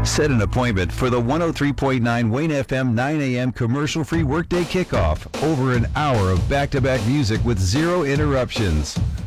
Set an appointment for the 103.9 Wayne FM 9 a.m. commercial-free workday kickoff. Over an hour of back-to-back music with zero interruptions.